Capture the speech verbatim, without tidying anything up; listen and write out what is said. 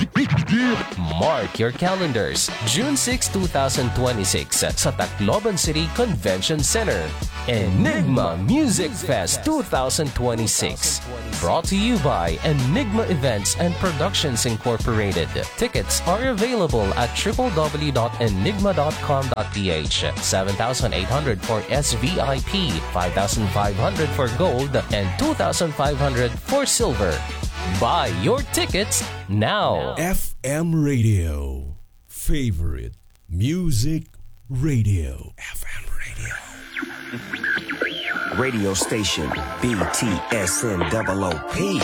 Mark your calendars. June sixth, twenty twenty-six sa Tacloban City Convention Center. Enigma Music Fest twenty twenty-six. Brought to you by Enigma Events and Productions Incorporated. Tickets are available at w w w dot enigma dot com dot p h. seven thousand eight hundred for S V I P, five thousand five hundred for gold, and two thousand five hundred for silver. Buy your tickets now. F M Radio. Favorite Music Radio. F M Radio. Radio station B T S N O O P.